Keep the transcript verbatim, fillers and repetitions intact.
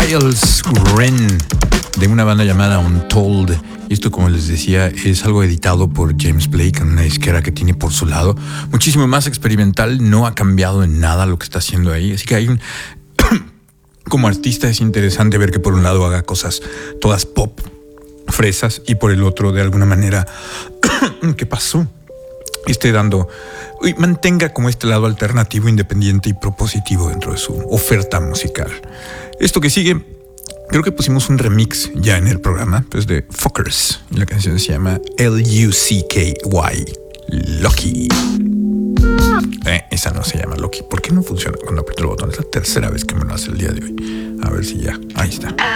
Giles Wren, de una banda llamada Untold. Y esto, como les decía, es algo editado por James Blake en una disquera que tiene por su lado. Muchísimo más experimental, no ha cambiado en nada lo que está haciendo ahí. Así que hay un... como artista es interesante ver que por un lado haga cosas todas pop, fresas, y por el otro, de alguna manera, ¿qué pasó? Esté dando... y mantenga como este lado alternativo, independiente y propositivo dentro de su oferta musical. Esto que sigue, creo que pusimos un remix ya en el programa, pues de Fuckers, y la canción se llama L U C K Y, Lucky. Eh, esa no se llama Lucky. ¿Por qué no funciona cuando aprieto el botón? Es la tercera vez que me lo hace el día de hoy. A ver si ya, ahí está.